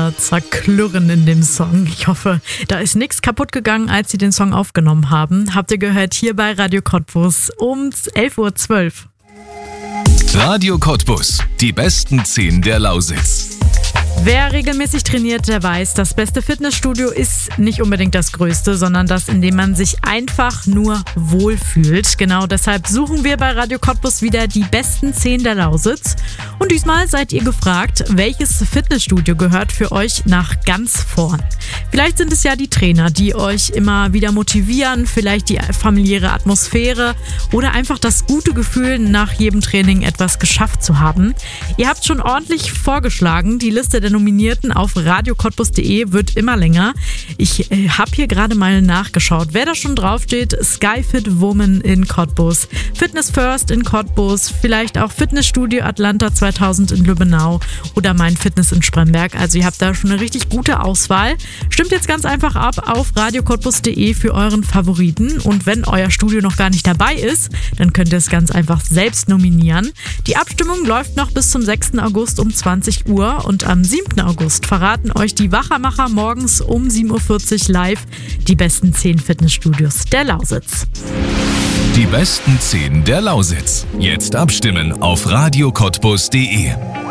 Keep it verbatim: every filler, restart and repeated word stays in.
wieder zerklirren in dem Song. Ich hoffe, da ist nichts kaputt gegangen, als sie den Song aufgenommen haben. Habt ihr gehört hier bei Radio Cottbus um elf Uhr zwölf. Radio Cottbus, die besten zehn der Lausitz. Wer regelmäßig trainiert, der weiß, das beste Fitnessstudio ist nicht unbedingt das größte, sondern das, in dem man sich einfach nur wohlfühlt. Genau deshalb suchen wir bei Radio Cottbus wieder die besten zehn der Lausitz. Und diesmal seid ihr gefragt, welches Fitnessstudio gehört für euch nach ganz vorn? Vielleicht sind es ja die Trainer, die euch immer wieder motivieren, vielleicht die familiäre Atmosphäre oder einfach das gute Gefühl, nach jedem Training etwas geschafft zu haben. Ihr habt schon ordentlich vorgeschlagen, die Liste der Nominierten auf radio cottbus punkt de wird immer länger. Ich äh, habe hier gerade mal nachgeschaut, wer da schon draufsteht. Skyfit Woman in Cottbus, Fitness First in Cottbus, vielleicht auch Fitnessstudio Atlanta zweitausend in Lübbenau oder Mein Fitness in Spremberg. Also ihr habt da schon eine richtig gute Auswahl. Stimmt jetzt ganz einfach ab auf radio cottbus punkt de für euren Favoriten. Und wenn euer Studio noch gar nicht dabei ist, dann könnt ihr es ganz einfach selbst nominieren. Die Abstimmung läuft noch bis zum sechsten August um zwanzig Uhr und am siebten August verraten euch die Wachermacher morgens um sieben Uhr vierzig live die besten zehn Fitnessstudios der Lausitz. Die besten zehn der Lausitz. Jetzt abstimmen auf radio cottbus punkt de.